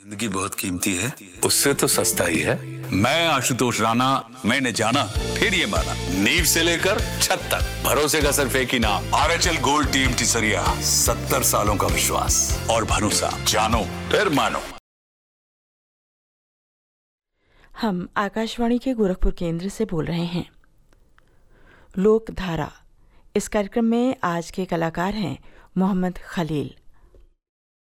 जिंदगी बहुत कीमती है। उससे तो सस्ता ही है। मैं आशुतोष राणा, मैंने जाना फिर ये माना, नींव से लेकर छत तक भरोसे का सिर्फ एक ही नाम, आरएचएल गोल्ड टीम टिसरिया। 70 सालों का विश्वास और भरोसा, जानो फिर मानो। हम आकाशवाणी के गोरखपुर केंद्र से बोल रहे हैं। लोक धारा, इस कार्यक्रम में आज के कलाकार हैं मोहम्मद खलील।